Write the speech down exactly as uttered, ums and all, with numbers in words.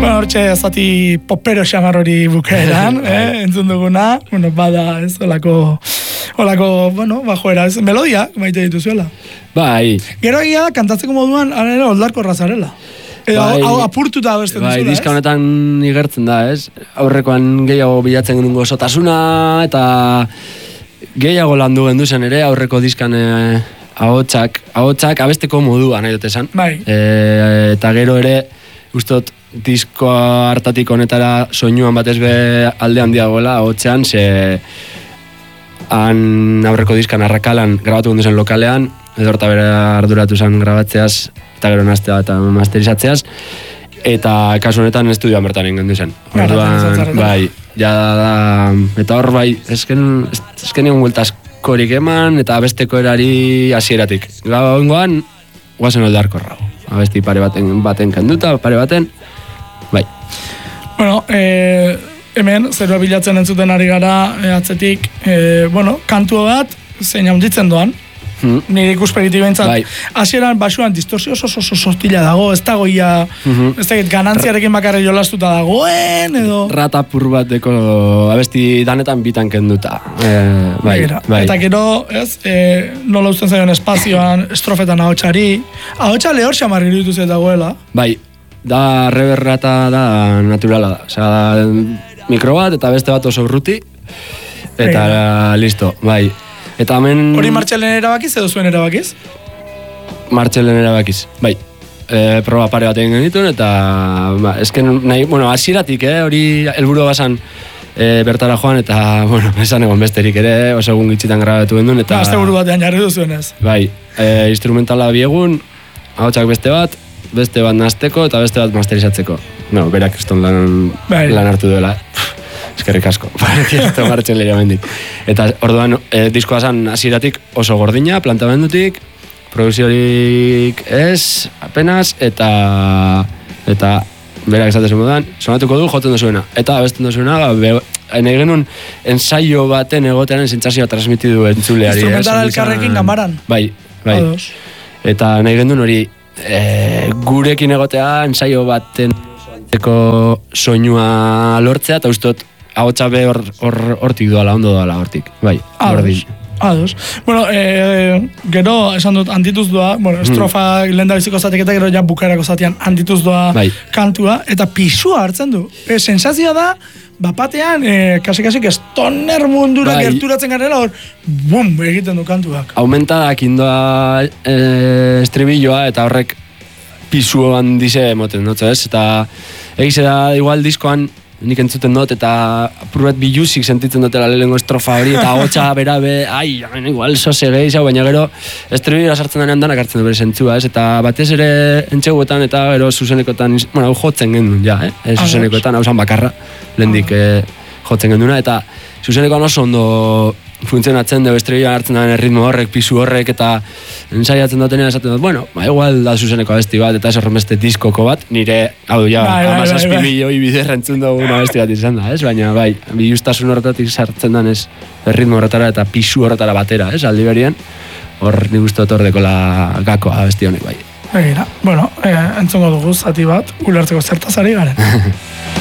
Bueno, hortxe, zati popero xamar hori bukaeran, eh, entzun duguna, bueno, bada, ez, olako, olako, bueno, bajoera, ez, melodia, maite dituzuela. Bai. Gero egia da, kantatzeko moduan, arera, oldarko razarela. Edo, Bai, hau apurtuta abesten bai, duzula, ez? diska honetan igertzen da, ez? Aurrekoan gehiago bilatzen genuen gozotasuna, eta gehiago landu gendu zen ere, aurreko diskan eh, ahotsak, ahotsak abesteko modua, nahi dut esan. Bai. E, eta gero ere, ustot, disko hartatik honetara soinuan batez be alde handiagoela, ahotsean, ze han aurreko diskan Arrakalan grabatu gendu zen lokalean, edo horta bera arduratu zen grabatzeaz, eta gero naztea eta masterizatzeaz, eta kasu honetan estudioan bertan egin gendu zen. Orduan, bai, ja da, eta hor bai, esken, esken egon bueltaskorik eman, eta abesteko erari hasieratik. Gau ingoan, guazen oldarko rago. Abesti pare baten, baten kenduta, pare baten, bai. Bueno, eh, hemen, zerua bilatzen entzuten ari gara, eh, atzetik, eh, bueno, kantu bat, zein handitzen doan, Hmm. nire ikusperiti behintzat, Bai. hasieran basuan distorsio oso oso sortila dago, ez dago ia, Mhm. ez dakit, ganantziarekin bakarri jolastuta dagoen, edo... Ratapur bateko abesti danetan bitan kenduta. Eh, bai, Begira. bai. Eta gero, ez, e, nola uzten zaion espazioan, estrofetan ahotsari, ahotsa lehor xamar iruditu zait dagoela. Bai, da reverrata da naturala da. Osea, da mikro bat eta beste bat oso urruti, eta Begira. listo, bai. Eta hemen... Hori Martxelen erabakiz edo zuen erabakiz? Martxelen erabakiz, bai. E, proba pare bat egin genituen, eta ba, esken nahi, bueno, hasieratik, eh, hori helburu basan e, bertara joan, eta, bueno, esan egon besterik ere, oso egun gitxitan grabatu gendun, eta... Ba, azte buru batean jarri duzuenez. Bai, e, instrumentala biegun, ahotsak beste bat, beste bat nazteko, eta beste bat masterizatzeko. No, berak eston lan, Bai. lan hartu duela, eh. Eskerrik asko, esto martxen lehiago mendik. Eta orduan, e, diskoa zan hasieratik oso gordina, plantamendutik, produkziorik ez, apenas, eta eta berak esatezen modan, sonatuko du, joten duzuena. Eta abesten duzuena, be, nahi genuen ensaio baten egotearen sentsazioa transmitidu entzuleari. Instrumentala eh, elkarrekin izan- gamaran. Bai, bai. Ados. Eta nahi genuen hori, e, gurekin egotea ensaio baten eko soinua lortzea, eta ustot, ahotsa be hor, hor, hortik doala, ondo doala hortik. Bai, gordin. Ados. Bueno, eh, gero, esan dut, handituz doa, bueno, estrofa lehen da biziko zatek eta gero ja bukaerako zatean handituz doa Bai. kantua, eta pisua hartzen du. E, sensazioa da, bapatean, e, kasi-kasik stoner mundura Bai. gerturatzen garela, hor, bum, egiten du kantuak. Aumentadak indoa e, estribilloa, eta horrek pisu handize emoten dut, ez? Eta egize da, igual diskoan, nik entzuten dut, eta apurbet biluzik sentitzen dutela lehenengo estrofa hori, eta hotxa bera be, ai, igual sose gehiago, baina gero estribilloa sartzen denean danak hartzen du bere zentzua, ez? Eta batez ere entxeguetan eta gero zuzenekotan, bueno, hau jotzen gendun, ja, eh? E, zuzenekoetan, hau zan bakarra, lehendik eh, jotzen genduna, eta zuzenekoan oso ondo funtzionatzen dugu estrella hartzen daren ritmo horrek, pisu horrek, eta ensaiatzen dutenean esaten dut, bueno, ba, igual da zuzeneko abesti bat, eta ez horremeste diskoko bat, nire, hau du, ja, Bai, bai, amazazpi bai, bai. milioi biderra entzun dugu una abesti bat izan da, ez? Baina, bai, bilustasun horretatik sartzen dan ez, ritmo horretara eta pisu horretara batera, ez? Aldi berien, hor nik uste dut hor dekola gakoa abesti honek, bai. Begira, bueno, eh, entzungo dugu zati bat, ulertzeko zertaz ari garen.